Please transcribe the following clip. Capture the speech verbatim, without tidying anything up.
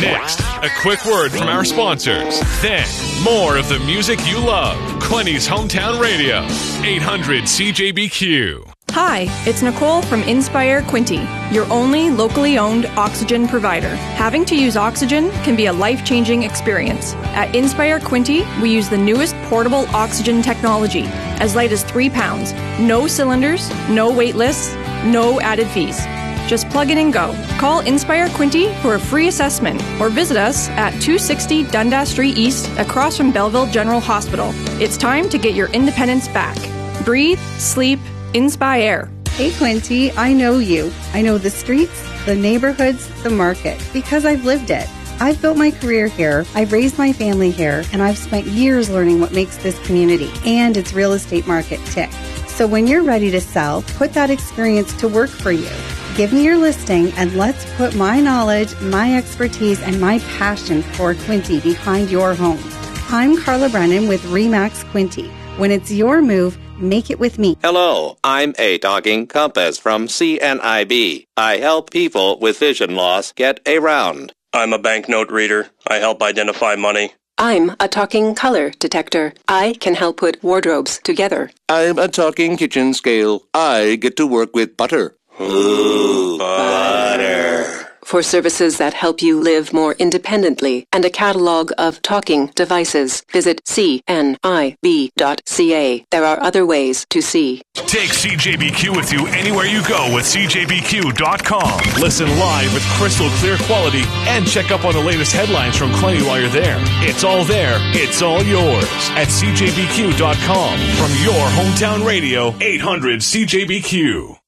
Next, a quick word from our sponsors. Then, more of the music you love. Quinty's Hometown Radio, eight hundred C J B Q. Hi, it's Nicole from Inspire Quinty, your only locally owned oxygen provider. Having to use oxygen can be a life-changing experience. At Inspire Quinty, we use the newest portable oxygen technology, as light as three pounds. No cylinders, no wait lists, no added fees. Just plug in and go. Call Inspire Quinty for a free assessment or visit us at two sixty Dundas Street East across from Belleville General Hospital. It's time to get your independence back. Breathe, sleep, Inspire. Hey Quinty, I know you. I know the streets, the neighborhoods, the market, because I've lived it. I've built my career here, I've raised my family here, and I've spent years learning what makes this community and its real estate market tick. So when you're ready to sell, put that experience to work for you. Give me your listing and let's put my knowledge, my expertise, and my passion for Quinty behind your home. I'm Carla Brennan with RE/MAX Quinty. When it's your move, make it with me. Hello, I'm A Talking Compass from C N I B. I help people with vision loss get around. I'm a banknote reader. I help identify money. I'm a talking color detector. I can help put wardrobes together. I'm a talking kitchen scale. I get to work with butter. Ooh, butter. For services that help you live more independently and a catalog of talking devices, visit C N I B dot C A. There are other ways to see. Take C J B Q with you anywhere you go with C J B Q dot com. Listen live with crystal clear quality and check up on the latest headlines from Quinty while you're there. It's all there. It's all yours at C J B Q dot com. From your hometown radio, eight hundred C J B Q.